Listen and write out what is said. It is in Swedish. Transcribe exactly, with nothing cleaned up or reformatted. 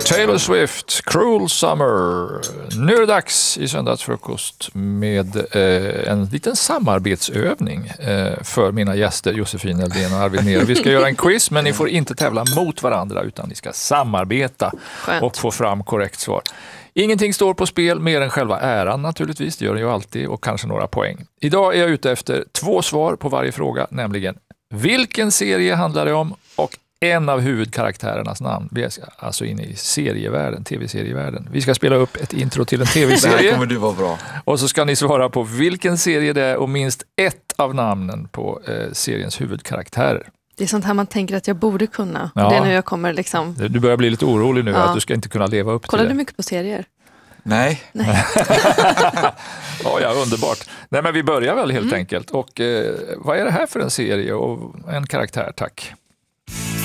Taylor Swift, Cruel Summer. Nu är det dags i söndagsfrukost med eh, en liten samarbetsövning eh, för mina gäster Josefin Eldén och Arvid Nero. Vi ska göra en quiz, men ni får inte tävla mot varandra utan ni ska samarbeta. Skönt. Och få fram korrekt svar. Ingenting står på spel mer än själva äran naturligtvis, det gör det ju alltid, och kanske några poäng. Idag är jag ute efter två svar på varje fråga, nämligen vilken serie handlar det om och en av huvudkaraktärernas namn. Vi är alltså inne i serievärlden, tv-serievärlden. Vi ska spela upp ett intro till en tv-serie. Det här kommer du vara bra. Och så ska ni svara på vilken serie det är och minst ett av namnen på eh, seriens huvudkaraktärer. Det är sånt här man tänker att jag borde kunna. Ja. Det är nu jag kommer liksom... Du börjar bli lite orolig nu, ja. Att du ska inte kunna leva upp Kollar till det. du mycket på serier? Nej. Nej. Ja, ja, underbart. Nej, men vi börjar väl helt mm. enkelt. Och eh, vad är det här för en serie och en karaktär, tack?